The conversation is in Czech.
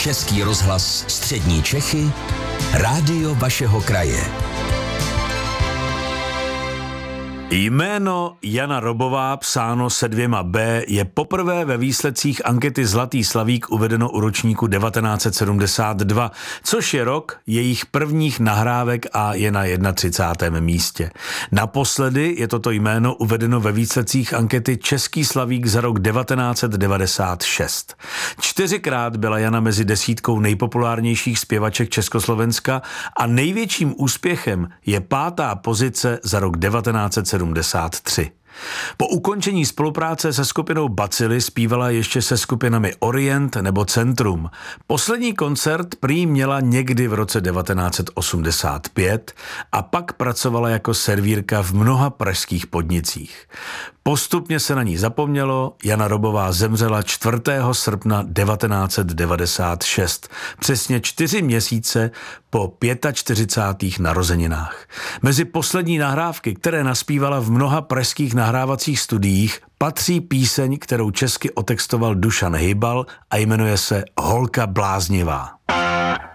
Český rozhlas Střední Čechy, rádio vašeho kraje. Jméno Jana Robová, psáno se 2 B, je poprvé ve výsledcích ankety Zlatý slavík uvedeno u ročníku 1972, což je rok jejich prvních nahrávek a je na 31. místě. Naposledy je toto jméno uvedeno ve výsledcích ankety Český slavík za rok 1996. 4krát byla Jana mezi 10 nejpopulárnějších zpěvaček Československa a největším úspěchem je 5. pozice za rok 1973. Po ukončení spolupráce se skupinou Bacily zpívala ještě se skupinami Orient nebo Centrum. Poslední koncert prý měla někdy v roce 1985 a pak pracovala jako servírka v mnoha pražských podnicích. Postupně se na ní zapomnělo, Jana Robová zemřela 4. srpna 1996, přesně 4 měsíce po 45. narozeninách. Mezi poslední nahrávky, které naspívala v mnoha pražských nahrávacích studiích, patří píseň, kterou česky otextoval Dušan Hejbal a jmenuje se Holka bláznivá.